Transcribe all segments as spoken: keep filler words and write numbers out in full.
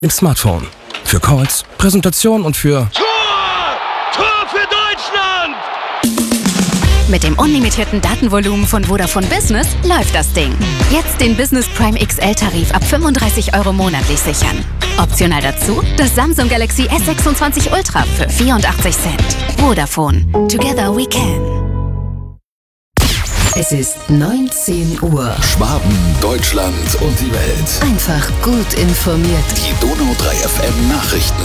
Im Smartphone. Für Calls, Präsentation und für Tor! Tor für Deutschland! Mit dem unlimitierten Datenvolumen von Vodafone Business läuft das Ding. Jetzt den Business Prime X L-Tarif ab fünfunddreißig Euro monatlich sichern. Optional dazu das Samsung Galaxy S sechsundzwanzig Ultra für vierundachtzig Cent. Vodafone. Together we can. Es ist neunzehn Uhr. Schwaben, Deutschland und die Welt. Einfach gut informiert. Die Donau drei F M Nachrichten.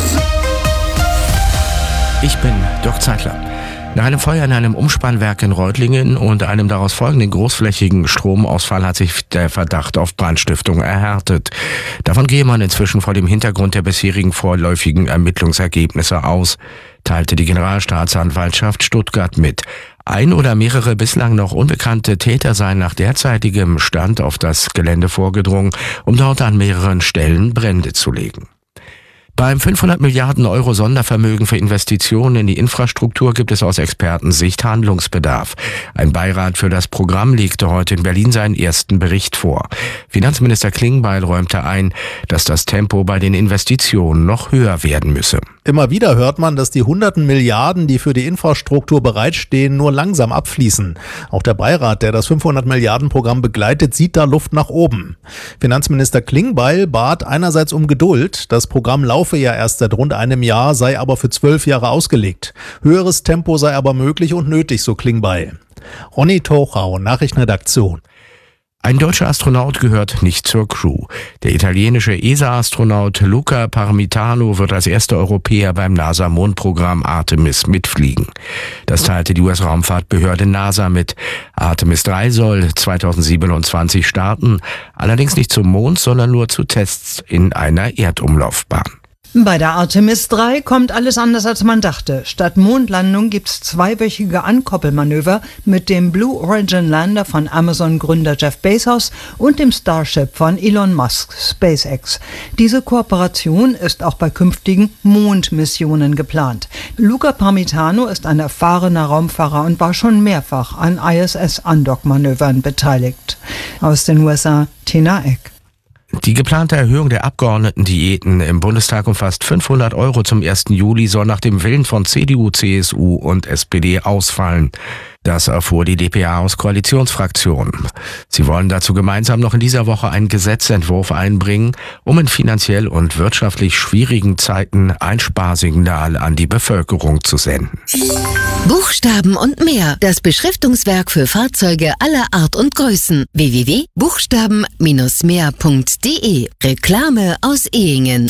Ich bin Dirk Zeitler. Nach einem Feuer in einem Umspannwerk in Reutlingen und einem daraus folgenden großflächigen Stromausfall hat sich der Verdacht auf Brandstiftung erhärtet. Davon gehe man inzwischen vor dem Hintergrund der bisherigen vorläufigen Ermittlungsergebnisse aus, teilte die Generalstaatsanwaltschaft Stuttgart mit. Ein oder mehrere bislang noch unbekannte Täter seien nach derzeitigem Stand auf das Gelände vorgedrungen, um dort an mehreren Stellen Brände zu legen. Beim fünfhundert Milliarden Euro Sondervermögen für Investitionen in die Infrastruktur gibt es aus Expertensicht Handlungsbedarf. Ein Beirat für das Programm legte heute in Berlin seinen ersten Bericht vor. Finanzminister Klingbeil räumte ein, dass das Tempo bei den Investitionen noch höher werden müsse. Immer wieder hört man, dass die hunderten Milliarden, die für die Infrastruktur bereitstehen, nur langsam abfließen. Auch der Beirat, der das fünfhundert Milliarden Programm begleitet, sieht da Luft nach oben. Finanzminister Klingbeil bat einerseits um Geduld. Das Programm laufe ja erst seit rund einem Jahr, sei aber für zwölf Jahre ausgelegt. Höheres Tempo sei aber möglich und nötig, so Klingbeil. Ronny Tochau, Nachrichtenredaktion. Ein deutscher Astronaut gehört nicht zur Crew. Der italienische E S A-Astronaut Luca Parmitano wird als erster Europäer beim NASA-Mondprogramm Artemis mitfliegen. Das teilte die U S-Raumfahrtbehörde NASA mit. Artemis drei soll zweitausendsiebenundzwanzig starten, allerdings nicht zum Mond, sondern nur zu Tests in einer Erdumlaufbahn. Bei der Artemis drei kommt alles anders, als man dachte. Statt Mondlandung gibt's zweiwöchige Ankoppelmanöver mit dem Blue Origin Lander von Amazon-Gründer Jeff Bezos und dem Starship von Elon Musk, SpaceX. Diese Kooperation ist auch bei künftigen Mondmissionen geplant. Luca Parmitano ist ein erfahrener Raumfahrer und war schon mehrfach an I S S-Andock-Manövern beteiligt. Aus den U S A, Tina Eck. Die geplante Erhöhung der Abgeordnetendiäten im Bundestag um fast fünfhundert Euro zum ersten Juli soll nach dem Willen von C D U, C S U und S P D ausfallen. Das erfuhr die d p a aus Koalitionsfraktionen. Sie wollen dazu gemeinsam noch in dieser Woche einen Gesetzentwurf einbringen, um in finanziell und wirtschaftlich schwierigen Zeiten ein Sparsignal an die Bevölkerung zu senden. Buchstaben und mehr. Das Beschriftungswerk für Fahrzeuge aller Art und Größen. w w w punkt buchstaben Bindestrich mehr punkt d e. Reklame aus Ehingen.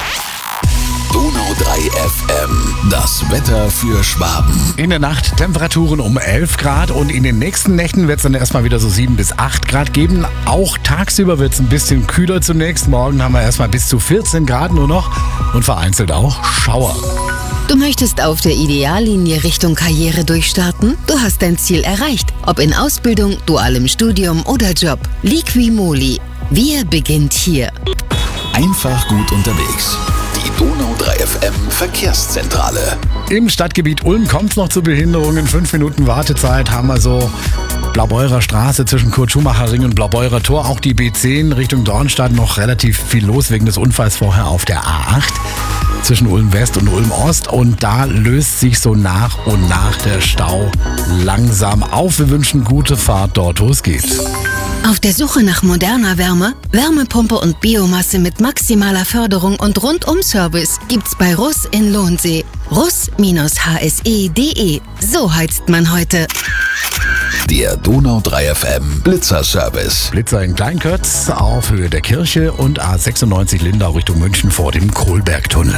Donau drei F M. Das Wetter für Schwaben. In der Nacht Temperaturen um elf Grad und in den nächsten Nächten wird es dann erstmal wieder so sieben bis acht Grad geben. Auch tagsüber wird es ein bisschen kühler zunächst. Morgen haben wir erstmal bis zu vierzehn Grad nur noch und vereinzelt auch Schauer. Du möchtest auf der Ideallinie Richtung Karriere durchstarten? Du hast dein Ziel erreicht. Ob in Ausbildung, dualem Studium oder Job. Liqui-Moly. Wir beginnt hier. Einfach gut unterwegs. Die Donau drei F M Verkehrszentrale. Im Stadtgebiet Ulm kommt es noch zu Behinderungen. Fünf Minuten Wartezeit haben wir so. Blaubeurer Straße zwischen Kurt-Schumacher-Ring und Blaubeurer Tor. Auch die B zehn Richtung Dornstadt noch relativ viel los wegen des Unfalls vorher auf der A acht. Zwischen Ulm West und Ulm Ost. Und da löst sich so nach und nach der Stau langsam auf. Wir wünschen gute Fahrt dort, wo es geht. Auf der Suche nach moderner Wärme, Wärmepumpe und Biomasse mit maximaler Förderung und Rundum-Service gibt's bei Russ in Lohnsee. russ H S E punkt d e. So heizt man heute. Der Donau drei F M Blitzer-Service. Blitzer in Kleinkötz auf Höhe der Kirche und A sechsundneunzig Lindau Richtung München vor dem Kohlbergtunnel.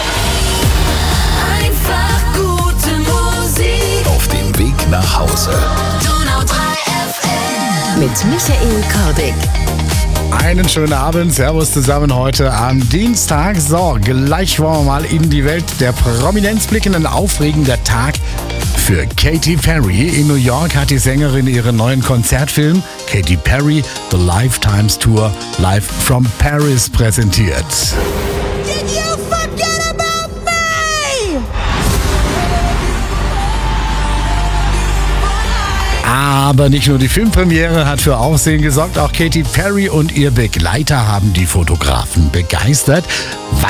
Einfach gute Musik. Auf dem Weg nach Hause. Donau drei F M. Mit Michael Kordick. Einen schönen Abend, Servus zusammen heute am Dienstag. So, gleich wollen wir mal in die Welt der Prominenz blicken. Ein aufregender Tag für Katy Perry. In New York hat die Sängerin ihren neuen Konzertfilm Katy Perry, The Lifetimes Tour, live from Paris präsentiert. Did you forget about me? Aber nicht nur die Filmpremiere hat für Aufsehen gesorgt, auch Katy Perry und ihr Begleiter haben die Fotografen begeistert.